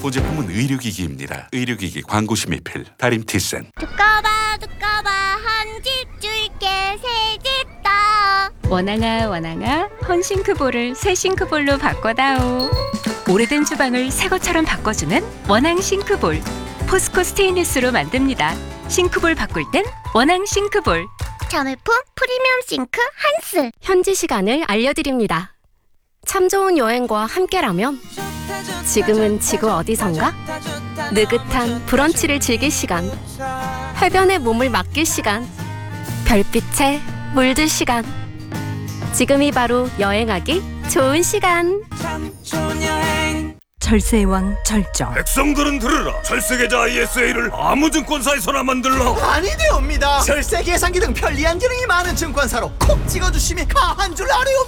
본 제품은 의료기기입니다. 의료기기 광고심의필 다림티센. 두꺼봐 한 집 줄게 새 집 더. 원앙아 헌싱크볼을 새 싱크볼로 바꿔다오. 오래된 주방을 새 것처럼 바꿔주는 원앙 싱크볼. 포스코 스테인리스로 만듭니다. 싱크볼 바꿀 땐 원앙 싱크볼. 자매품 프리미엄 싱크 한스. 현지 시간을 알려드립니다. 참 좋은 여행과 함께라면 지금은 지구 어디선가? 느긋한 브런치를 즐길 시간, 해변에 몸을 맡길 시간, 별빛에 물들 시간. 지금이 바로 여행하기 좋은 시간. 절세의 왕 절정. 백성들은 들으라. 절세계좌 ISA를 아무 증권사에서나 만들라. 아니되옵니다. 절세 계산기 등 편리한 기능이 많은 증권사로 콕 찍어주시면 가한 줄 아래옵니다.